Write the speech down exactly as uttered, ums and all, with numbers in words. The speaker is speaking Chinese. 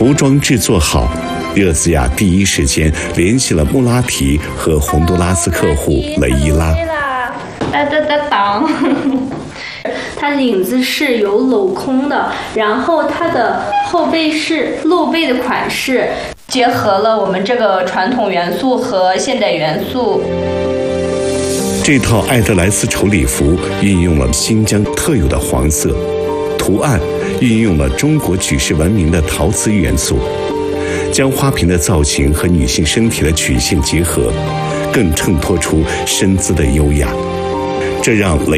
服装制作好，热兹亚第一时间联系了穆拉提和洪都拉斯客户雷伊拉。 哒哒哒当，它领子是有镂空的，然后它的后背是露背的款式，结合了我们这个传统元素和现代元素。 这套艾德莱丝绸礼服运用了新疆特有的黄色，图案运用了中国举世闻名的陶瓷元素，将花瓶的造型和女性身体的曲线结合，更衬托出身姿的优雅。这让雷